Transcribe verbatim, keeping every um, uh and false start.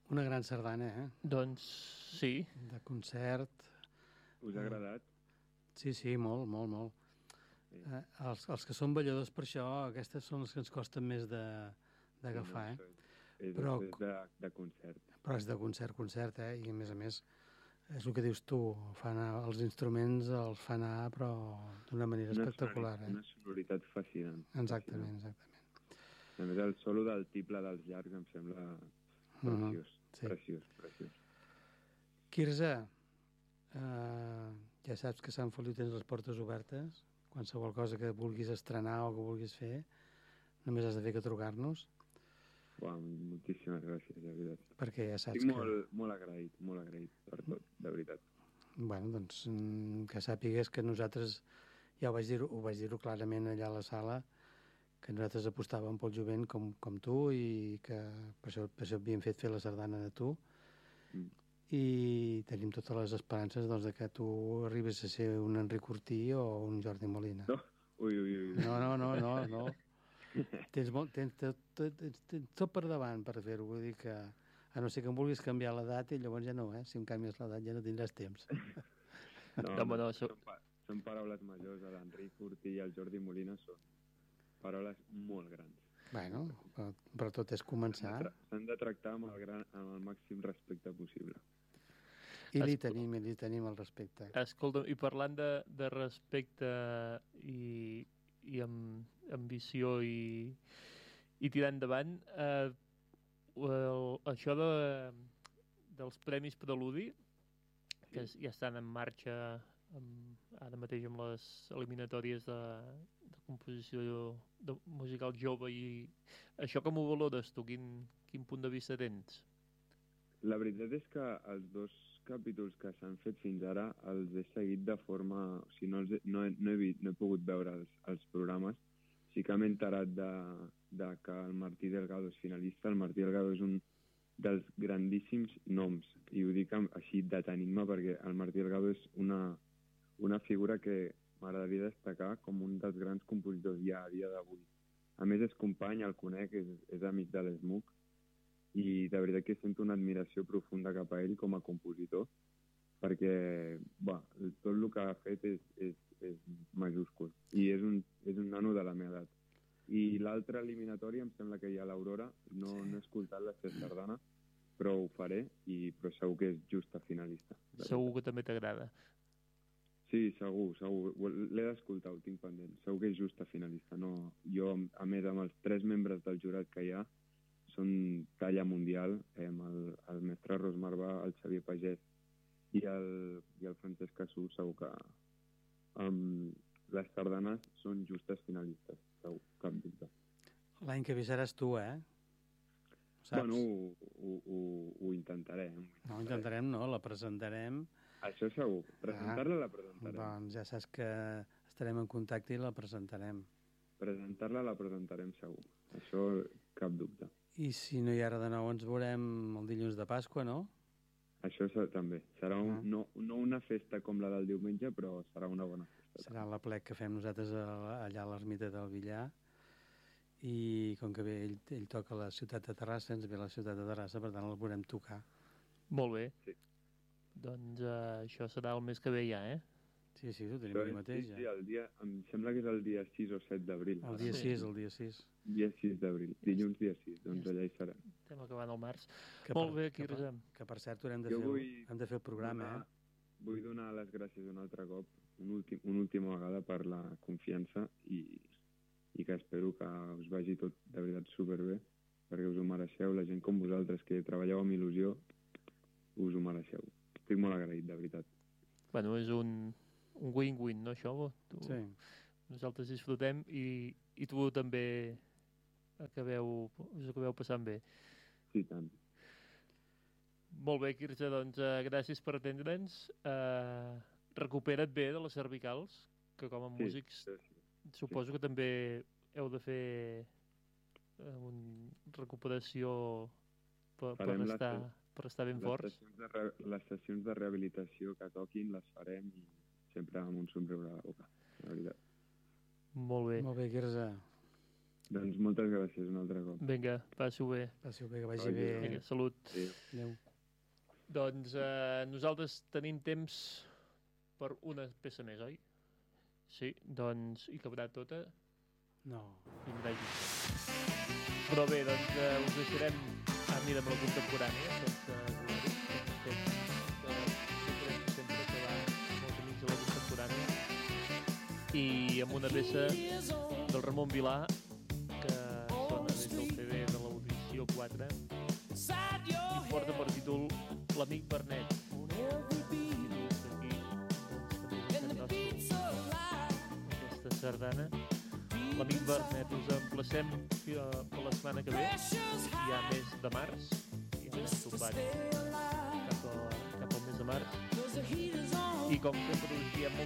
Una gran sardana, eh? Doncs sí. De concert. Us ha agradat? Sí, sí, molt, molt, molt. Sí. Eh, els, els que són balladors per això, aquestes són les que ens costen més d'agafar, sí, no, eh? És, però, és de, de concert. Però és de concert, concert, eh? I a més a més, és el que dius tu, fan anar, els instruments els fan anar, però d'una manera una espectacular, sonoritat, eh? Una sonoritat fascinant. Exactament, fascinant. exactament. A més, el solo del tiple dels llargs em sembla preciós, uh -huh, sí. preciós, preciós. Quirze, uh, ja saps que Sant Feliu tens les portes obertes. Qualsevol cosa que vulguis estrenar o que vulguis fer, només has de fer que trucar-nos. Uau, moltíssimes gràcies, de veritat. Perquè ja saps Estic que... molt, molt agraït, molt agraït per tot, de veritat. Bueno, doncs que sàpigues que nosaltres, ja ho vaig dir, ho vaig dir-ho clarament allà a la sala, que nosaltres apostàvem pel jovent com, com tu i que per això, per això havíem fet fer la sardana de tu. Mm. I tenim totes les esperances doncs, de que tu arribes a ser un Enric Cortí o un Jordi Molina. No, ui, ui, ui. No, no, no, no, no. tens, molt, tens, tens, tens, tens tot per davant per fer-ho, vull dir que a no ser que em vulguis canviar l'edat i llavors ja no, eh? Si em canvies l'edat ja no tindràs temps. No, no, no, no so... són, pa són paraules majors, l'Enric Cortí i el Jordi Molina són paraules molt grans. Bueno, però, però tot és començar. S'han de tractar amb el, gran, amb el màxim respecte possible. I li tenim, i li tenim el respecte. Escolta, i parlant de, de respecte i, i amb ambició i, i tirar endavant, eh, el, això de, dels Premis Preludi, que sí. ja estan en marxa amb, ara mateix amb les eliminatòries de, de composició de, musical jove, i això com ho valores tu? Quin, quin punt de vista tens? La veritat és que els dos capítols que s'han fet fins ara els he seguit de forma... O sigui, no, els he, no, he, no, he, vist, no he pogut veure els, els programes. Sí que m'he enterat de, de que el Martí Delgado és finalista. El Martí Delgado és un dels grandíssims noms, i ho dic així detenint-me perquè el Martí Delgado és una, una figura que m'agradaria destacar com un dels grans compositors ja a dia d'avui. A més, és company, el conec, és, és amic de l'Smook, i de veritat que sento una admiració profunda cap a ell com a compositor, perquè bah, tot el que ha fet és, és, és majúscul, i és un, és un nano de la meva edat. I l'altra eliminatòria em sembla que hi ha l'Aurora, no, sí. no he escoltat la seva sardana, però ho faré, i, però segur que és justa finalista. Segur que també t'agrada. Sí, segur, segur. L'he d'escoltar, ho tinc pendent. Segur que és justa finalista. No, jo, a més, amb els tres membres del jurat que hi ha, són talla mundial, eh, amb el, el mestre Ros Marvà, el Xavier Pagès i el, i el Francesc Cassú, segur que um, les sardanes són justes finalistes, segur, cap dubte. L'any que ve seràs tu, eh? Saps? Bueno, ho, ho, ho, ho intentarem. No, ho intentarem, no, la presentarem. Això segur, presentar-la la presentarem. Doncs ja saps que estarem en contacte i la presentarem. Presentar-la la presentarem segur, això cap dubte. I si no hi ha res de nou ens veurem el dilluns de Pasqua, no? Això també. Serà un, ah. no, no una festa com la del diumenge, però serà una bona festa. Serà la plec que fem nosaltres allà a l'ermita del Villar, i com que bé, ell, ell toca a la ciutat de Terrassa, ens ve a la ciutat de Terrassa, per tant el veurem tocar. Molt bé. Sí. Doncs uh, això serà el mes que ve ja, eh? Sí, sí, ho tenim avui mateix, sí, ja. Sí, el dia, em sembla que és el dia sis o set d'abril. El dia sis, el dia sis. Dia sis d'abril, dilluns dia sis, doncs allà hi serem. Estem acabant el març. Que Molt per, bé, que, Quirze. per, que per cert hem de, fer, vull hem de fer el programa, donar, eh? Vull donar les gràcies un altre cop, un últim, una última vegada per la confiança, i, i que espero que us vagi tot de veritat superbé, perquè us ho mereixeu, la gent com vosaltres que treballeu amb il·lusió, us ho mereixeu. Estic molt agraït, de veritat. Bueno, és un, un win-win, no, això? Tu, sí. Nosaltres disfrutem i, i tu també acabeu, us acabeu passant bé. Sí, tant. Molt bé, Quirze, doncs uh, gràcies per atendre'ns. Uh, recupera't bé de les cervicals, que com a sí, músics sí, sí. suposo sí. que també heu de fer uh, una recuperació per, per, estar, per estar ben les forts. Sessions de re, les sessions de rehabilitació que toquin les farem, i sempre amb un somriure a la boca, la veritat. Molt bé. Molt bé, Quirze. Doncs moltes gràcies un altre cop. Vinga, passi-ho bé. Passi-ho bé, que vagi Vagi bé. bé. Vinga, salut. Sí. Adéu. Doncs eh, nosaltres tenim temps per una peça més, oi? Sí, doncs hi cabrà tota. No. Vindrà just. Però bé, doncs eh, us deixarem a mi amb la contemporània, sense voler-ho. Sempre, sempre que va molts amics a la contemporània. I amb una peça del Ramon Vilà, que sona des del C D de l'Audició quatre, i porta per títol L'amic Bernet. Aquesta sardana. L'amic Bernet, us emplacem per la setmana que ve, ja mes de març, i ja hem tombat cap, a, cap al mes de març. I com sempre us diem moltes